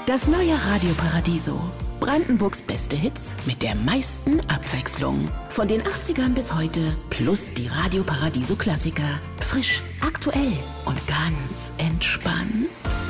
Das neue Radio Paradiso. Brandenburgs beste Hits mit der meisten Abwechslung. Von den 80ern bis heute plus die Radio Paradiso Klassiker. Frisch, aktuell und ganz entspannt.